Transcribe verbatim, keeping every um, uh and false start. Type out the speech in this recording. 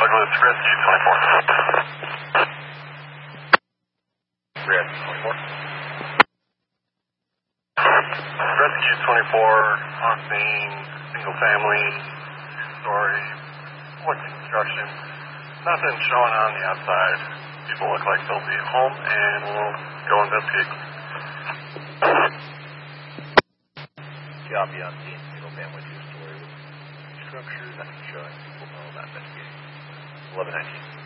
Douglas, Rescue twenty-four. Rescue twenty-four. Rescue twenty-four, on scene, single family, story, wood construction. Nothing showing on the outside. People look like they'll be home, and we'll go investigate. Copy on scene, single family, two story with structure, nothing showing. People know about investigating. eleven nineteen.